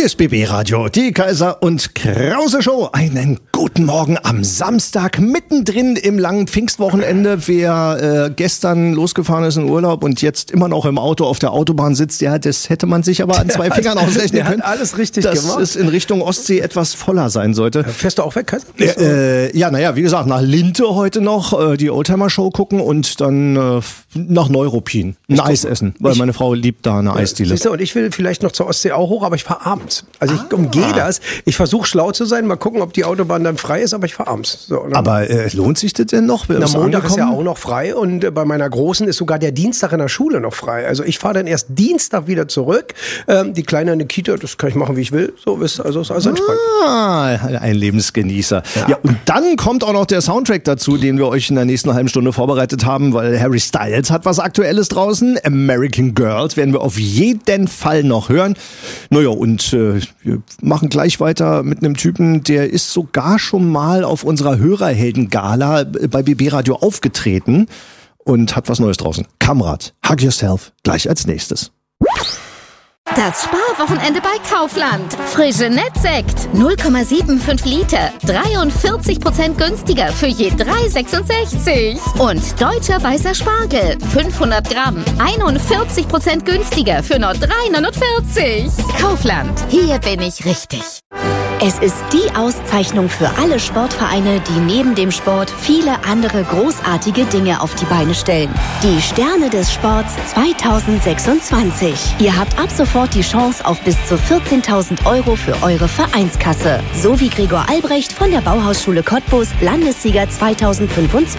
Hier ist BB Radio, die Kaiser und Krause Show. Einen guten Morgen am Samstag, mittendrin im langen Pfingstwochenende. Wer gestern losgefahren ist in Urlaub und jetzt immer noch im Auto auf der Autobahn sitzt, ja, das hätte man sich aber an 2 Fingern ausrechnen können. Der hat alles richtig gemacht. Dass es in Richtung Ostsee etwas voller sein sollte. Fährst du auch weg, Kaiser? Ja, wie gesagt, nach Linte heute noch die Oldtimer-Show gucken und dann nach Neuruppin ein Eis essen, weil meine Frau liebt da eine Eisdiele. Siehst du, und ich will vielleicht noch zur Ostsee auch hoch, aber ich fahre abends. Also ich umgehe das. Ich versuche schlau zu sein, mal gucken, ob die Autobahn dann frei ist, aber ich fahre abends. So, aber lohnt sich das denn noch? Na, Montag ist ja auch noch frei und bei meiner Großen ist sogar der Dienstag in der Schule noch frei. Also ich fahre dann erst Dienstag wieder zurück. Die Kleine in der Kita, das kann ich machen, wie ich will. So ist alles entspannt. Ein Lebensgenießer. Ja, und dann kommt auch noch der Soundtrack dazu, den wir euch in der nächsten halben Stunde vorbereitet haben, weil Harry Styles hat was Aktuelles draußen. American Girls werden wir auf jeden Fall noch hören. Naja, und wir machen gleich weiter mit einem Typen, der ist sogar schon mal auf unserer Hörerhelden-Gala bei BB Radio aufgetreten und hat was Neues draußen. Kamrat, Hug Yourself, gleich als nächstes. Das Sparwochenende bei Kaufland. Frische Nettsekt 0,75 Liter, 43% günstiger für je 3,66. Und deutscher weißer Spargel 500 Gramm, 41% günstiger für nur 3,49. Kaufland, hier bin ich richtig. Es ist die Auszeichnung für alle Sportvereine, die neben dem Sport viele andere großartige Dinge auf die Beine stellen. Die Sterne des Sports 2026. Ihr habt ab sofort die Chance auf bis zu 14.000 € für eure Vereinskasse. So wie Gregor Albrecht von der Bauhausschule Cottbus, Landessieger 2025.